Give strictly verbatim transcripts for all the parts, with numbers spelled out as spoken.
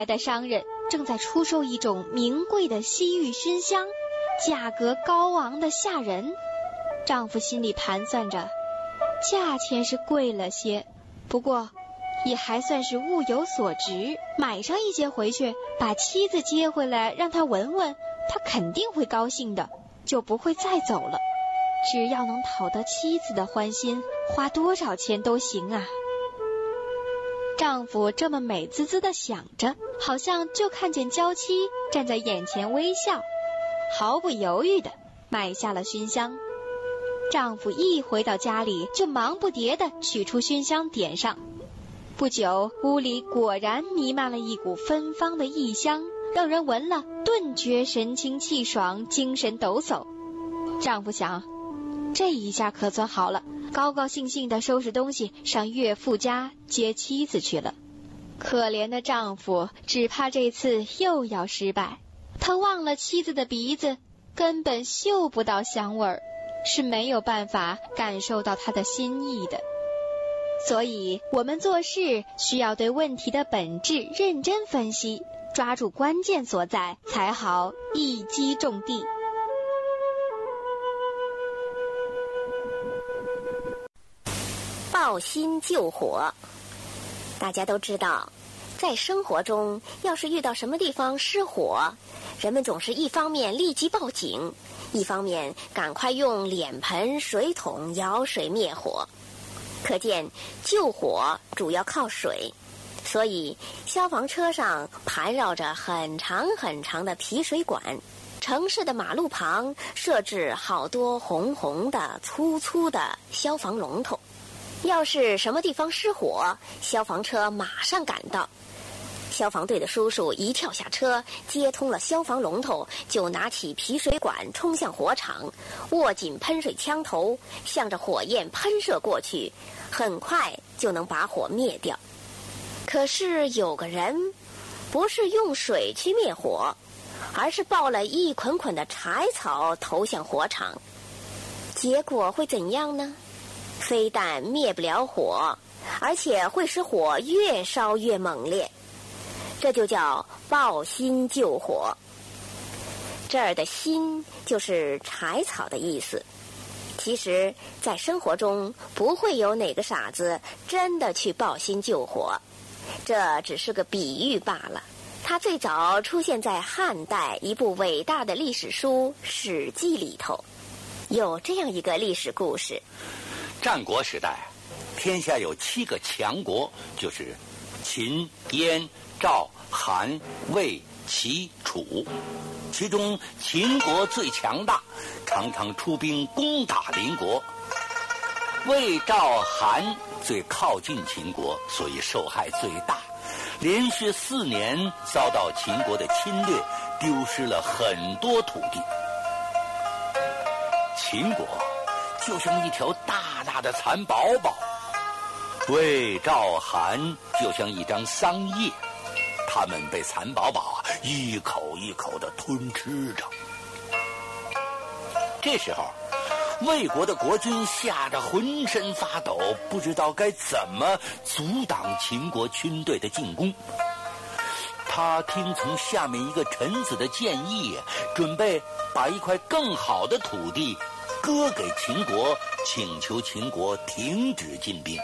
的商人正在出售一种名贵的西域熏香，价格高昂的吓人。丈夫心里盘算着，价钱是贵了些，不过也还算是物有所值，买上一件回去，把妻子接回来让她闻闻，她肯定会高兴的，就不会再走了。只要能讨得妻子的欢心，花多少钱都行啊。丈夫这么美滋滋地想着，好像就看见娇妻站在眼前微笑，毫不犹豫地买下了熏香。丈夫一回到家里，就忙不迭地取出熏香点上。不久，屋里果然弥漫了一股芬芳的异香，让人闻了顿觉神清气爽，精神抖擞。丈夫想，这一下可算好了，高高兴兴地收拾东西上岳父家接妻子去了。可怜的丈夫只怕这次又要失败，他忘了妻子的鼻子根本嗅不到香味儿，是没有办法感受到她的心意的。所以我们做事需要对问题的本质认真分析，抓住关键所在，才好一击中地。 抱薪救火。大家都知道，在生活中要是遇到什么地方失火，人们总是一方面立即报警，一方面赶快用脸盆、水桶舀水灭火。可见救火主要靠水，所以消防车上盘绕着很长很长的皮水管，城市的马路旁设置好多红红的粗粗的消防龙头。要是什么地方失火，消防车马上赶到。消防队的叔叔一跳下车，接通了消防龙头，就拿起皮水管冲向火场，握紧喷水枪头，向着火焰喷射过去，很快就能把火灭掉。可是有个人不是用水去灭火，而是抱了一捆捆的柴草投向火场，结果会怎样呢？非但灭不了火，而且会使火越烧越猛烈。这就叫抱薪救火。这儿的薪就是柴草的意思。其实在生活中不会有哪个傻子真的去抱薪救火，这只是个比喻罢了。它最早出现在汉代一部伟大的历史书《史记》里头。有这样一个历史故事： 战国时代，天下有七个强国，就是秦、燕、赵、韩、魏、齐、楚。其中秦国最强大，常常出兵攻打邻国。魏、赵、韩最靠近秦国，所以受害最大，连续四年遭到秦国的侵略，丢失了很多土地。秦国就像一条大大的蚕宝宝，魏、赵、韩就像一张桑叶，他们被蚕宝宝啊一口一口地吞吃着。这时候，魏国的国君吓得浑身发抖，不知道该怎么阻挡秦国军队的进攻。他听从下面一个臣子的建议，准备把一块更好的土地割给秦国，请求秦国停止进兵。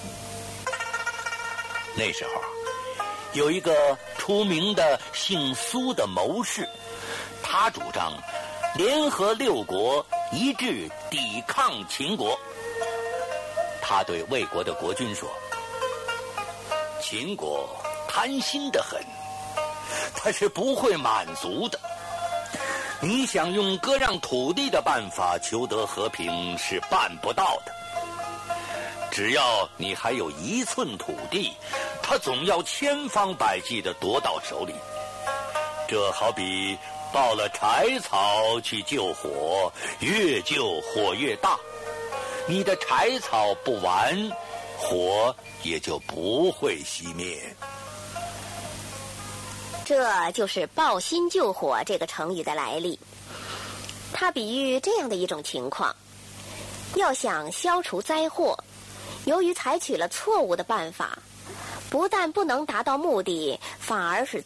那时候有一个出名的姓苏的谋士，他主张联合六国一致抵抗秦国。他对魏国的国君说，秦国贪心得很，他是不会满足的。你想用割让土地的办法求得和平是办不到的。只要你还有一寸土地，他总要千方百计地夺到手里。这好比抱了柴草去救火，越救火越大。你的柴草不完，火也就不会熄灭。 这就是抱薪救火这个成语的来历。它比喻这样的一种情况：要想消除灾祸，由于采取了错误的办法，不但不能达到目的，反而使